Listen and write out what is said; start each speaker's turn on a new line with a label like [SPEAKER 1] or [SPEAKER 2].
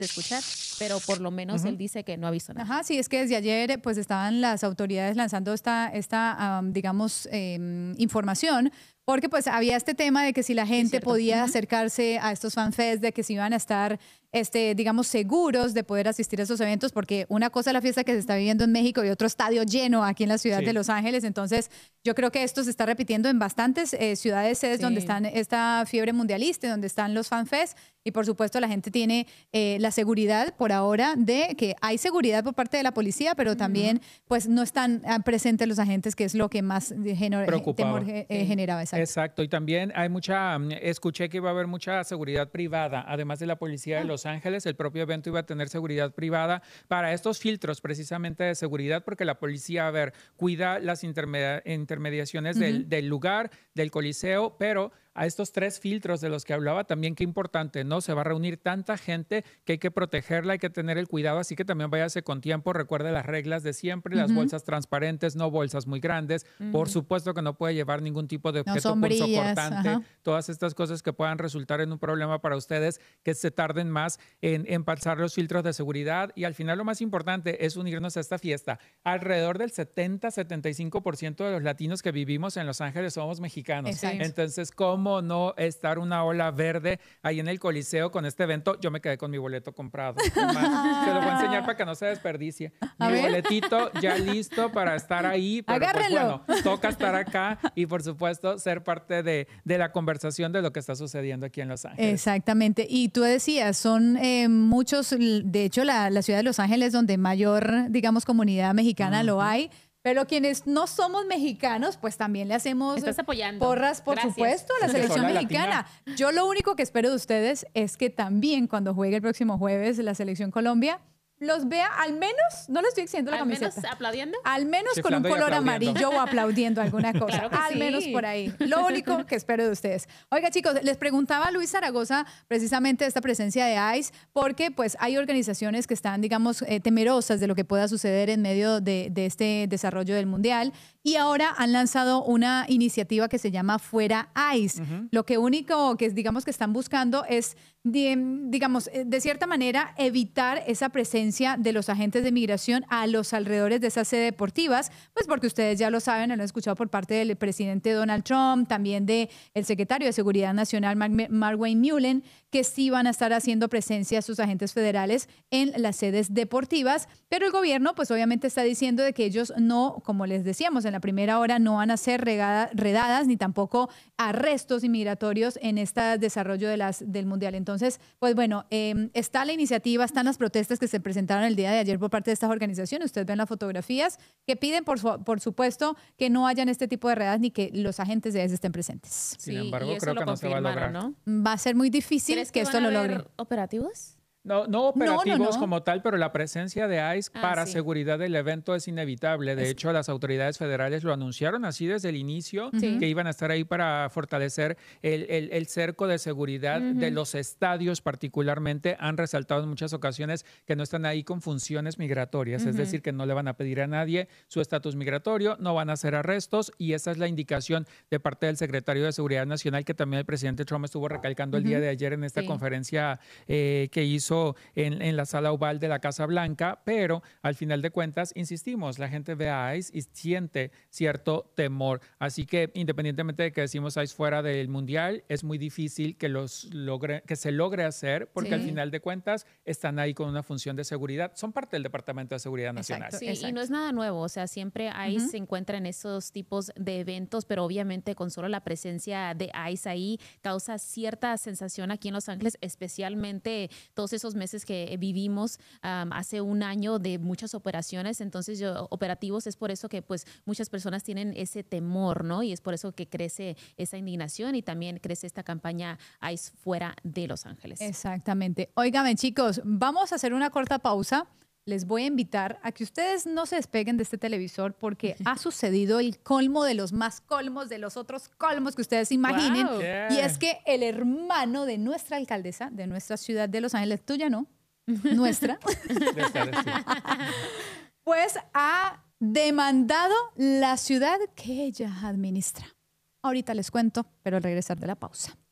[SPEAKER 1] de escuchar, pero por lo menos él dice que no ha visto nada.
[SPEAKER 2] Ajá, sí, es que desde ayer pues estaban las autoridades lanzando esta digamos, información, porque pues había este tema de que si la gente podía acercarse a estos fanfests, de que si iban a estar, digamos, seguros de poder asistir a esos eventos, porque una cosa es la fiesta que se está viviendo en México y otro estadio lleno aquí en la ciudad de Los Ángeles. Entonces, yo creo que esto se está repitiendo en bastantes ciudades sedes donde están esta fiebre mundialista, donde están los fanfests. Y por supuesto la gente tiene la seguridad por ahora de que hay seguridad por parte de la policía, pero también pues no están presentes los agentes, que es lo que más temor generaba.
[SPEAKER 3] Exacto, y también hay escuché que iba a haber mucha seguridad privada, además de la policía de Los Ángeles, el propio evento iba a tener seguridad privada para estos filtros precisamente de seguridad, porque la policía, a ver, cuida las intermediaciones del lugar, del coliseo, pero a estos 3 filtros de los que hablaba también, qué importante, ¿no? Se va a reunir tanta gente que hay que protegerla, hay que tener el cuidado, así que también váyase con tiempo, recuerde las reglas de siempre, las bolsas transparentes, no bolsas muy grandes, por supuesto que no puede llevar ningún tipo de objeto punzocortante, todas estas cosas que puedan resultar en un problema para ustedes, que se tarden más en pasar los filtros de seguridad, y al final lo más importante es unirnos a esta fiesta. Alrededor del 70-75% de los latinos que vivimos en Los Ángeles somos mexicanos. Entonces, ¿cómo no estar una ola verde ahí en el Coliseo con este evento? Yo me quedé con mi boleto comprado. Se lo voy a enseñar para que no se desperdicie. Mi boletito ya listo para estar ahí. Pero
[SPEAKER 2] agárrenlo.
[SPEAKER 3] Pues, bueno, toca estar acá y por supuesto ser parte de la conversación de lo que está sucediendo aquí en Los Ángeles.
[SPEAKER 2] Exactamente. Y tú decías, son muchos, de hecho la ciudad de Los Ángeles donde mayor, digamos, comunidad mexicana lo hay. Pero quienes no somos mexicanos, pues también le hacemos porras, por supuesto, a la selección mexicana. Yo lo único que espero de ustedes es que también cuando juegue el próximo jueves la selección Colombia, los vea al menos, no le estoy diciendo la camiseta.
[SPEAKER 1] ¿Al menos aplaudiendo?
[SPEAKER 2] Al menos con un color amarillo o aplaudiendo alguna cosa.
[SPEAKER 1] Claro que
[SPEAKER 2] al menos por ahí. Lo único que espero de ustedes. Oiga, chicos, les preguntaba a Luis Zaragoza precisamente esta presencia de ICE, porque pues hay organizaciones que están, digamos, temerosas de lo que pueda suceder en medio de este desarrollo del Mundial. Y ahora han lanzado una iniciativa que se llama Fuera ICE. Lo que único que, digamos, que están buscando es, digamos, de cierta manera, evitar esa presencia de los agentes de migración a los alrededores de esas sedes deportivas, pues porque ustedes ya lo saben, lo han escuchado por parte del presidente Donald Trump, también del secretario de Seguridad Nacional, Markwayne Mullin, que sí van a estar haciendo presencia sus agentes federales en las sedes deportivas, pero el gobierno pues obviamente está diciendo de que ellos no, como les decíamos en la primera hora, no van a hacer redadas ni tampoco arrestos inmigratorios en este desarrollo del Mundial. Entonces, pues bueno, está la iniciativa, están las protestas que se presentaron el día de ayer por parte de estas organizaciones. Ustedes ven las fotografías que piden, por supuesto, que no hayan este tipo de redadas ni que los agentes de ICE estén presentes.
[SPEAKER 3] Sin embargo, creo que no se va a lograr.
[SPEAKER 1] ¿No?
[SPEAKER 2] Va a ser muy difícil que esto lo logre.
[SPEAKER 1] ¿Operativos?
[SPEAKER 3] No operativos como tal, pero la presencia de ICE para seguridad del evento es inevitable. De hecho, las autoridades federales lo anunciaron así desde el inicio, que iban a estar ahí para fortalecer el cerco de seguridad de los estadios particularmente. Han resaltado en muchas ocasiones que no están ahí con funciones migratorias, es decir, que no le van a pedir a nadie su estatus migratorio, no van a hacer arrestos, y esa es la indicación de parte del secretario de Seguridad Nacional, que también el presidente Trump estuvo recalcando el día de ayer en esta conferencia que hizo en la sala oval de la Casa Blanca, pero al final de cuentas, insistimos, la gente ve a ICE y siente cierto temor. Así que independientemente de que decimos ICE fuera del Mundial, es muy difícil que se logre hacer, porque al final de cuentas están ahí con una función de seguridad. Son parte del Departamento de Seguridad Nacional.
[SPEAKER 1] Exacto. Y no es nada nuevo, o sea, siempre ICE se encuentra en esos tipos de eventos, pero obviamente con solo la presencia de ICE ahí causa cierta sensación aquí en Los Ángeles, especialmente todos esos meses que vivimos hace un año de muchas operaciones, entonces operativos, es por eso que pues muchas personas tienen ese temor, ¿no? Y es por eso que crece esa indignación y también crece esta campaña ICE fuera de Los Ángeles.
[SPEAKER 2] Exactamente. Óigame, chicos, vamos a hacer una corta pausa. Les voy a invitar a que ustedes no se despeguen de este televisor, porque ha sucedido el colmo de los más colmos, de los otros colmos que ustedes imaginen.
[SPEAKER 1] Wow.
[SPEAKER 2] Y es que el hermano de nuestra alcaldesa, de nuestra ciudad de Los Ángeles, tuya no, nuestra, pues ha demandado la ciudad que ella administra. Ahorita les cuento, pero al regresar de la pausa.